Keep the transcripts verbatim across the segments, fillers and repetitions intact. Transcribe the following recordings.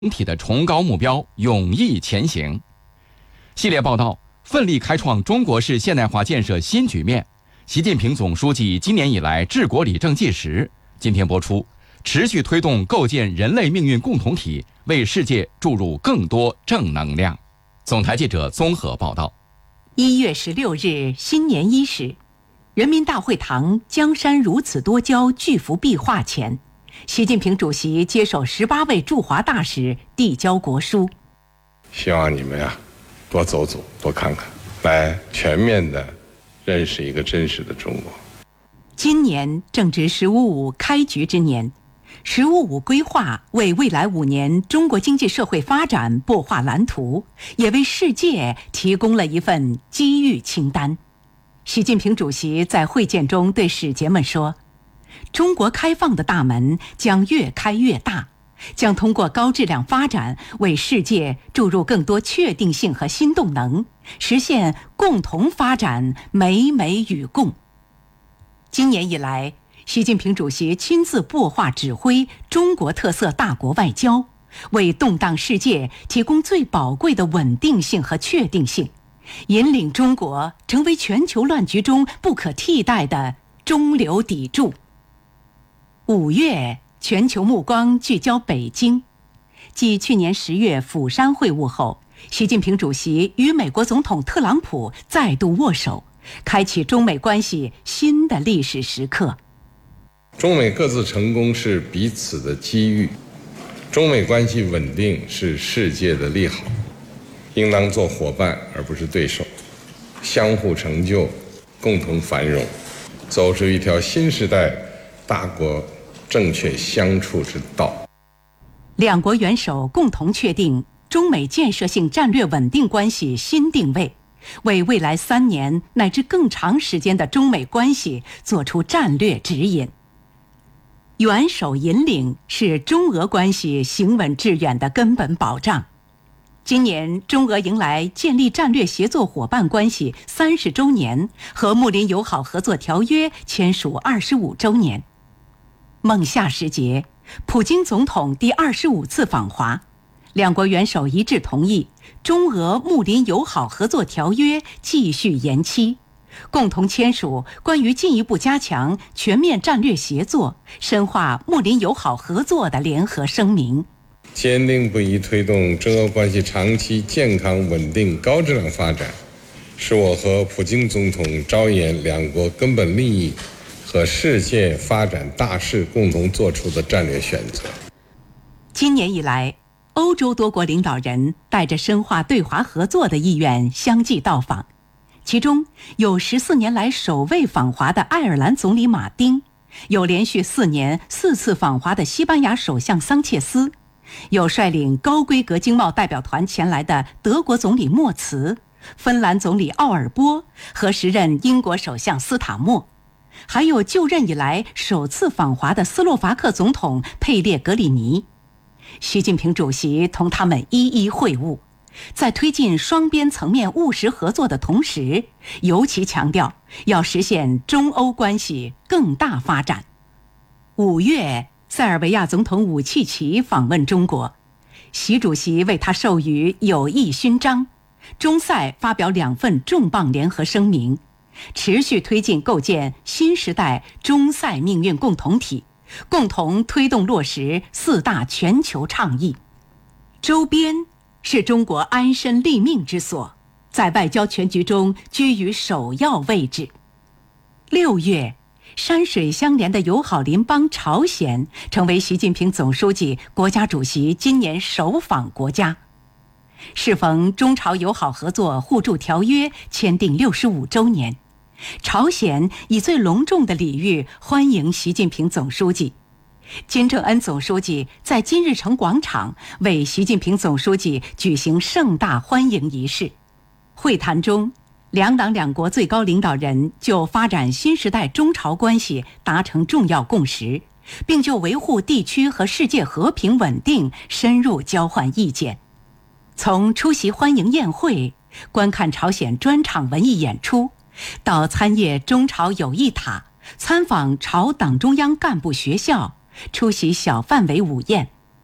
体的崇高目标，勇毅前行。系列报道：奋力开创中国式现代化建设新局面。习近平总书记今年以来治国理政纪实。今天播出，持续推动构建人类命运共同体，为世界注入更多正能量。总台记者综合报道。 一月十六日新年伊始，人民大会堂江山如此多娇巨幅壁画前，习近平主席接受十八位驻华大使递交国书。 希望你们呀、啊，多走走，多看看，来全面的认识一个真实的中国。 今年正值“十五五”开局之年，“十五五”规划为未来五年中国经济社会发展擘画蓝图，也为世界提供了一份机遇清单。习近平主席在会见中对使节们说，中国开放的大门将越开越大，将通过高质量发展为世界注入更多确定性和新动能，实现共同发展美美与共。今年以来，习近平主席亲自擘画指挥中国特色大国外交，为动荡世界提供最宝贵的稳定性和确定性，引领中国成为全球乱局中不可替代的中流砥柱。五月，全球目光聚焦北京。继去年十月釜山会晤后，习近平主席与美国总统特朗普再度握手，开启中美关系新的历史时刻。 中美各自成功是彼此的机遇，中美关系稳定是世界的利好，应当做伙伴而不是对手，相互成就，共同繁荣，走出一条新时代大国正确相处之道。 两国元首共同确定中美建设性战略稳定关系新定位，为未来三年乃至更长时间的中美关系做出战略指引。元首引领是中俄关系行稳致远的根本保障。今年中俄迎来建立战略协作伙伴关系三十周年和睦邻友好合作条约签署二十五周年。孟夏时节，普京总统第二十五次访华，两国元首一致同意中俄睦邻友好合作条约继续延期，共同签署关于进一步加强全面战略协作、深化睦邻友好合作的联合声明。 坚定不移推动中俄关系长期健康稳定高质量发展，是我和普京总统着眼两国根本利益和世界发展大势共同做出的战略选择。 今年以来，欧洲多国领导人带着深化对华合作的意愿相继到访，其中有十四年来首位访华的爱尔兰总理马丁，有连续四年四次访华的西班牙首相桑切斯，有率领高规格经贸代表团前来的德国总理默茨、芬兰总理奥尔波和时任英国首相斯塔默，还有就任以来首次访华的斯洛伐克总统佩列格里尼。习近平主席同他们一一会晤，在推进双边层面务实合作的同时，尤其强调要实现中欧关系更大发展。五月，塞尔维亚总统武契奇访问中国，习主席为他授予友谊勋章，中塞发表两份重磅联合声明，持续推进构建新时代中塞命运共同体，共同推动落实四大全球倡议。周边是中国安身立命之所，在外交全局中居于首要位置。六月，山水相连的友好邻邦朝鲜成为习近平总书记、国家主席今年首访国家。适逢中朝友好合作互助条约签订六十五周年，朝鲜以最隆重的礼遇欢迎习近平总书记。金正恩总书记在金日成广场为习近平总书记举行盛大欢迎仪式。会谈中，两党两国最高领导人就发展新时代中朝关系达成重要共识，并就维护地区和世界和平稳定深入交换意见。从出席欢迎宴会、观看朝鲜专场文艺演出，到参谒中朝友谊塔、参访朝党中央干部学校、出席小范围午宴，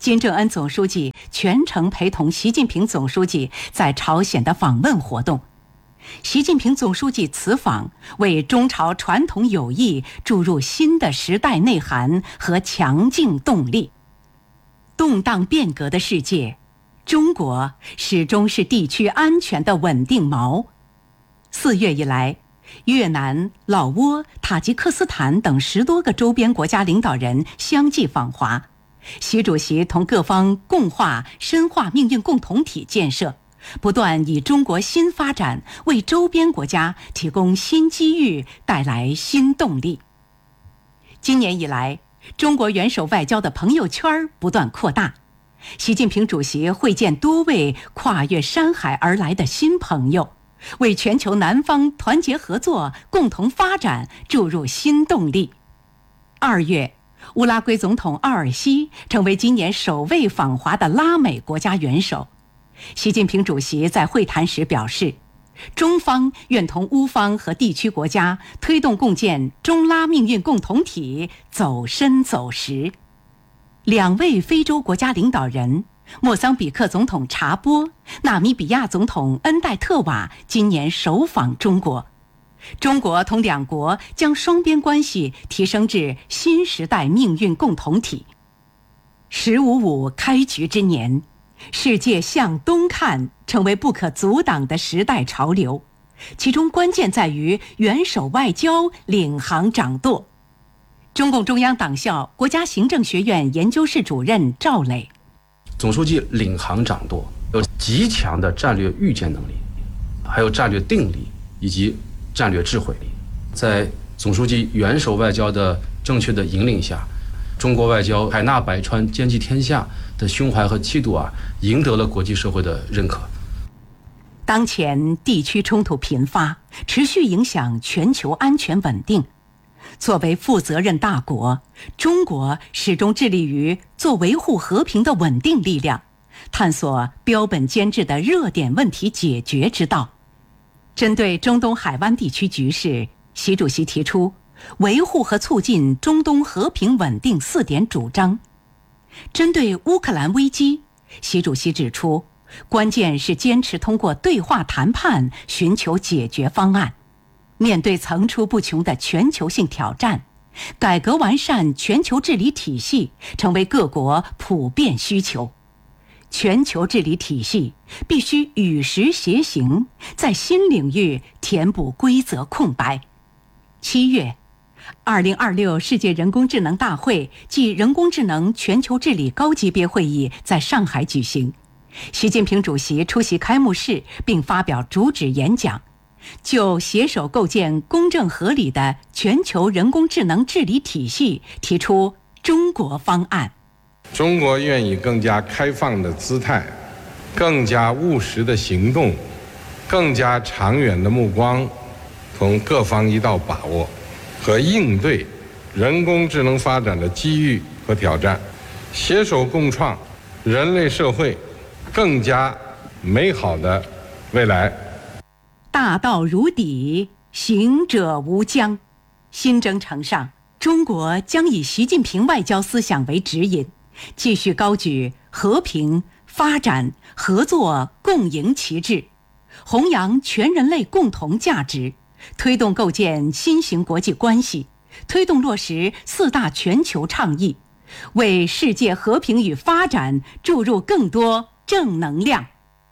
金正恩总书记全程陪同习近平总书记在朝鲜的访问活动。习近平总书记此访为中朝传统友谊注入新的时代内涵和强劲动力。动荡变革的世界，中国始终是地区安全的稳定锚。四月以来，越南、老挝、塔吉克斯坦等十多个周边国家领导人相继访华，习主席同各方共话深化命运共同体建设，不断以中国新发展为周边国家提供新机遇，带来新动力。今年以来，中国元首外交的朋友圈不断扩大，习近平主席会见多位跨越山海而来的新朋友，为全球南方团结合作、共同发展注入新动力。二月，乌拉圭总统奥尔西成为今年首位访华的拉美国家元首。习近平主席在会谈时表示，中方愿同乌方和地区国家推动共建中拉命运共同体走深走实。两位非洲国家领导人，莫桑比克总统查波、纳米比亚总统恩戴特瓦今年首访中国。中国同两国将双边关系提升至新时代命运共同体。十五五开局之年，世界向东看成为不可阻挡的时代潮流，其中关键在于元首外交领航掌舵。中共中央党校国家行政学院研究室主任赵磊， 总书记领航掌舵，有极强的战略预见能力，还有战略定力以及战略智慧力。在总书记元首外交的正确的引领下，中国外交海纳百川、兼济天下的胸怀和气度啊，赢得了国际社会的认可。 当前地区冲突频发，持续影响全球安全稳定。作为负责任大国，中国始终致力于做维护和平的稳定力量，探索标本兼治的热点问题解决之道。针对中东海湾地区局势，习主席提出维护和促进中东和平稳定四点主张。针对乌克兰危机，习主席指出，关键是坚持通过对话谈判寻求解决方案。面对层出不穷的全球性挑战，改革完善全球治理体系成为各国普遍需求。全球治理体系必须与时偕行，在新领域填补规则空白。七月，二零二六世界人工智能大会暨人工智能全球治理高级别会议在上海举行，习近平主席出席开幕式并发表主旨演讲，就携手构建公正合理的全球人工智能治理体系提出中国方案。 中国愿以更加开放的姿态、更加务实的行动、更加长远的目光，同各方一道把握和应对人工智能发展的机遇和挑战，携手共创人类社会更加美好的未来。 大道如砥，行者无疆。新征程上，中国将以习近平外交思想为指引，继续高举和平、发展、合作共赢旗帜，弘扬全人类共同价值，推动构建新型国际关系，推动落实四大全球倡议，为世界和平与发展注入更多正能量。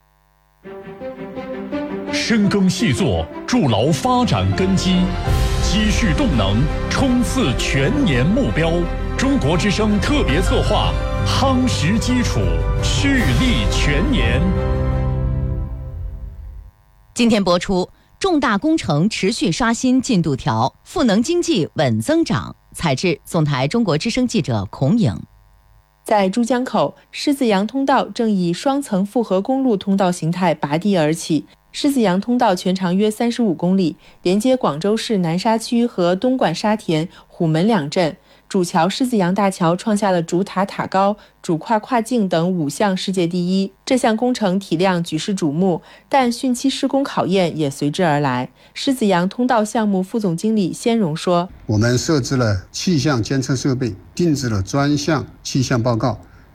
深耕细作，筑牢发展根基，积蓄动能，冲刺全年目标。中国之声特别策划，夯实基础，蓄力全年。 今天播出，重大工程持续刷新进度条，赋能经济稳增长。采制总台中国之声记者孔颖。 在珠江口，狮子洋通道正以双层复合公路通道形态拔地而起。狮子洋通道全长约三十五公里，连接广州市南沙区和东莞沙田、虎门两镇。主桥狮子洋大桥创下了主塔塔高、主跨跨境等五项世界第一。这项工程体量举世瞩目，但汛期施工考验也随之而来。狮子洋通道项目副总经理先荣说：“ 我们设置了气象监测设备，定制了专项气象报告，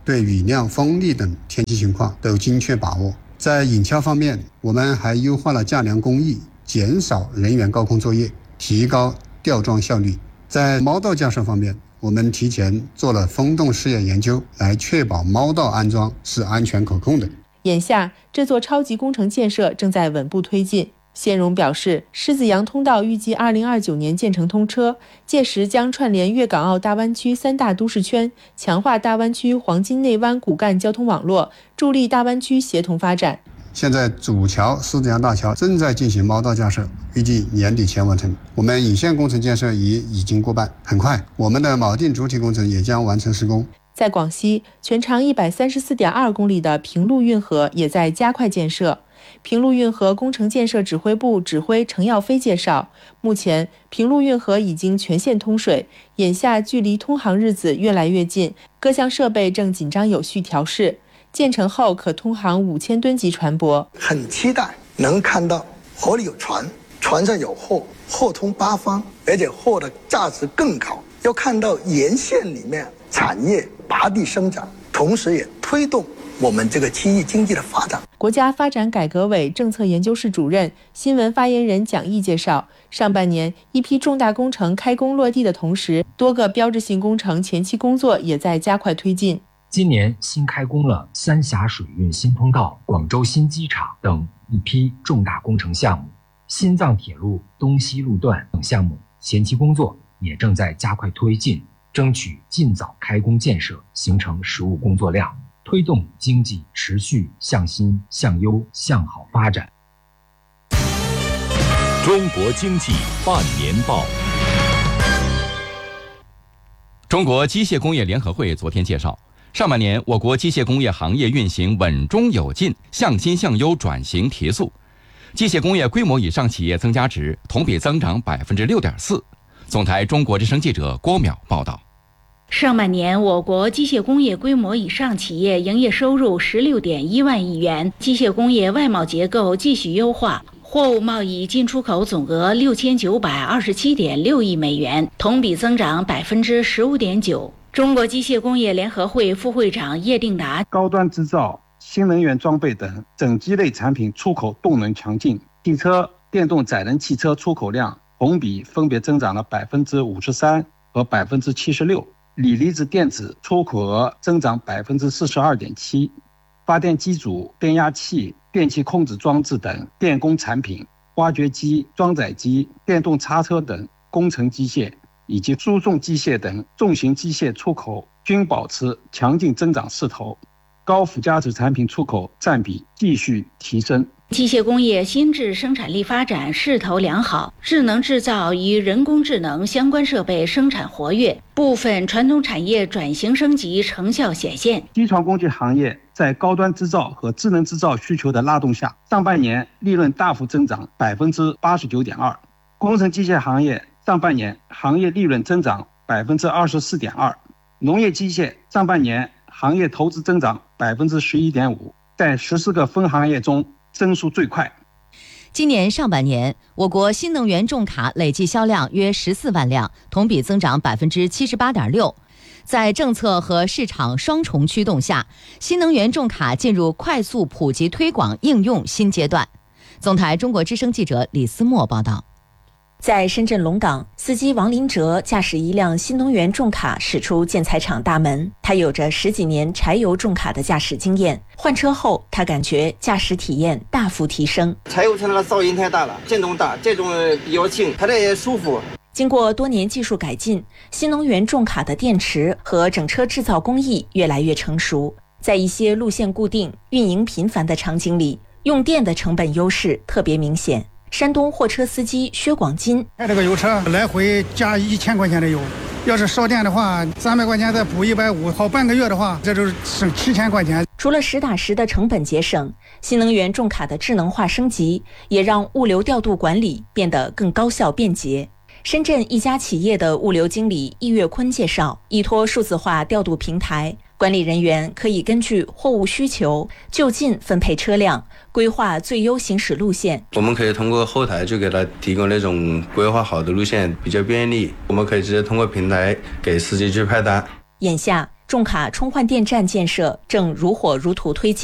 对雨量、风力等天气情况都精确把握。在引橇方面，我们还优化了架梁工艺，减少人员高空作业，提高吊装效率。在猫道架设方面，我们提前做了风洞试验研究，来确保猫道安装是安全可控的。 眼下，这座超级工程建设正在稳步推进。谢荣表示，狮子洋通道预计二零二九年建成通车，届时将串联粤港澳大湾区三大都市圈，强化大湾区黄金内湾骨干交通网络，助力大湾区协同发展。 现在主桥狮子洋大桥正在进行猫道架设，预计年底前完成。我们引线工程建设也已经过半，很快我们的锚定主体工程也将完成施工。 在广西，全长一百三十四点二公里的平陆运河也在加快建设。平陆运河工程建设指挥部指挥程耀飞介绍，目前平陆运河已经全线通水，眼下距离通航日子越来越近，各项设备正紧张有序调试。建成后可通航五千吨级船舶。 很期待能看到河里有船，船上有货，货通八方，而且货的价值更高。要看到沿线里面产业拔地生长，同时也推动我们这个区域经济的发展。 国家发展改革委政策研究室主任、新闻发言人蒋毅介绍，上半年一批重大工程开工落地的同时，多个标志性工程前期工作也在加快推进。 今年新开工了三峡水运新通道、广州新机场等一批重大工程项目，新藏铁路东西路段等项目前期工作也正在加快推进，争取尽早开工建设，形成实务工作量，推动经济持续向新、向优、向好发展。 中国经济半年报。 中国机械工业联合会昨天介绍，上半年我国机械工业行业运行稳中有进，向新向优转型提速，机械工业规模以上企业增加值同比增长百分之六点四。总台中国之声记者郭淼报道。 上半年，我国机械工业规模以上企业营业收入十六点一万亿元，机械工业外贸结构继续优化，货物贸易进出口总额六千九百二十七点六亿美元，同比增长百分之十五点九。中国机械工业联合会副会长叶定达： 高端制造、新能源装备等整机类产品出口动能强劲，汽车、电动载人汽车出口量同比分别增长了百分之五十三和百分之七十六。锂离子电子出口额增长百分之四十二点七，发电机组、变压器、电气控制装置等电工产品、挖掘机、装载机、电动叉车等工程机械以及输送机械等重型机械出口均保持强劲增长势头，高附加值产品出口占比继续提升。 机械工业新质生产力发展势头良好，智能制造与人工智能相关设备生产活跃，部分传统产业转型升级成效显现。 机床工具行业在高端制造和智能制造需求的拉动下，上半年利润大幅增长百分之八十九点二。工程机械行业上半年行业利润增长百分之二十四点二。农业机械上半年行业投资增长百分之十一点五，在十四个分行业中增速最快。 今年上半年，我国新能源重卡累计销量约十四万辆，同比增长百分之七十八点六。在政策和市场双重驱动下，新能源重卡进入快速普及推广应用新阶段。总台中国之声记者李思墨报道。 在深圳龙岗，司机王林哲驾驶一辆新能源重卡驶出建材厂大门。他有着十几年柴油重卡的驾驶经验，换车后，他感觉驾驶体验大幅提升。 柴油车那个噪音太大了，震动大，这种比较轻，它这也舒服。 经过多年技术改进，新能源重卡的电池和整车制造工艺越来越成熟，在一些路线固定、运营频繁的场景里，用电的成本优势特别明显。山东货车司机薛广金： 开这个油车来回加一千块钱的油，要是烧电的话，三百块钱再补一百五，好半个月的话，这就是省七千块钱。 除了实打实的成本节省，新能源重卡的智能化升级，也让物流调度管理变得更高效便捷。深圳一家企业的物流经理易月坤介绍，依托数字化调度平台，管理人员可以根据货物需求就近分配车辆，规划最优行驶路线。 我们可以通过后台就给他提供那种规划好的路线，比较便利。我们可以直接通过平台给司机去派单。 眼下， 重卡充换电站建设正如火如荼推进。